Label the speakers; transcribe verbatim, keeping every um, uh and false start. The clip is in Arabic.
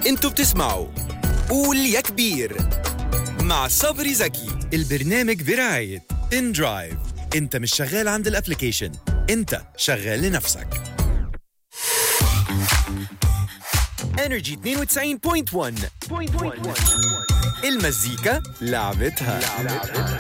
Speaker 1: انتوا بتسمعوا قول يا كبير مع صبري زكي. البرنامج برعاية إن درايف. انت مش شغال عند الابليكيشن، انت شغال لنفسك. انرجي اثنين وتسعين فاصلة واحد المزيكا لعبتها, لعبتها.